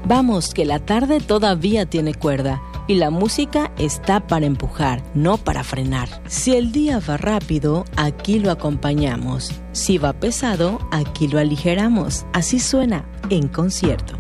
Vamos, que la tarde todavía tiene cuerda y la música está para empujar, no para frenar. Si el día va rápido, aquí lo acompañamos. Si va pesado, aquí lo aligeramos. Así suena En Concierto.